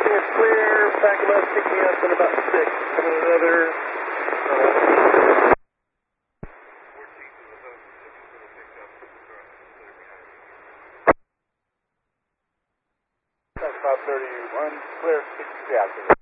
Everything is clear. Pack them up, picking up in about 6. Coming another. That's 531. Clear. 63 out there.